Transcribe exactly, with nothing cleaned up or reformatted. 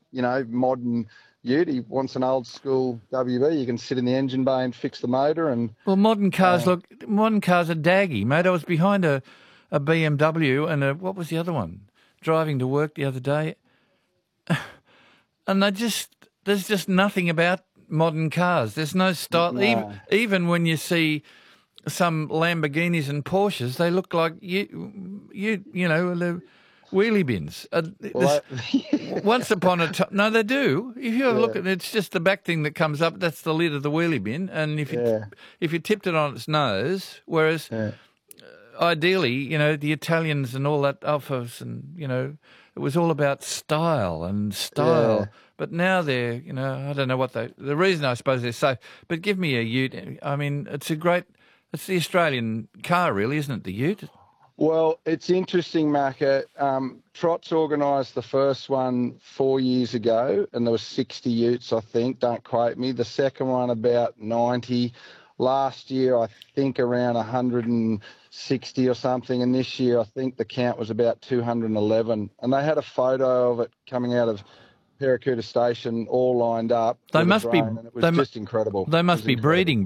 you know, modern ute. He wants an old school W B. You can sit in the engine bay and fix the motor. And well, modern cars uh, look modern cars are daggy, mate. I was behind a, a B M W and a, what was the other one? Driving to work the other day, and they just there's just nothing about modern cars. There's no style. no. Even even when you see some Lamborghinis and Porsches, they look like you you you know the wheelie bins. Uh, Well, this- once upon a time, no, they do. If you have a look Yeah. at it, it's just the back thing that comes up. That's the lid of the wheelie bin, and if you Yeah. if you tipped it on its nose, whereas Yeah. ideally, you know, the Italians and all that Alfas and, you know, it was all about style and style. Yeah. But now they're, you know, I don't know what they, the reason I suppose they're so, but give me a ute. I mean, it's a great, it's the Australian car really, isn't it, the ute? Well, it's interesting, Macca. Um, Trots organised the first one four years ago, and there was sixty utes, I think. Don't quote me. The second one about ninety. Last year, I think around one hundred sixty or something, and this year, I think the count was about two hundred eleven. And they had a photo of it coming out of Paracuta Station, all lined up. They with a must be- drone, and it was they mu- just incredible. They It must was be incredible. breeding